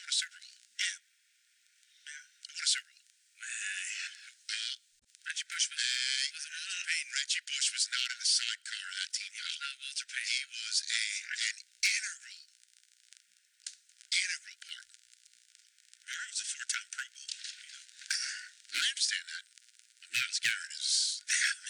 a Super Bowl. Yeah. Who won a Super Bowl? Reggie Bush wasn't Walter Payton. Reggie Bush was not in the sidecar of that team. He was not Walter Payton. He was an integral part. He was a 4-time Pro Bowl. I understand that. Myles Garrett is. They haven't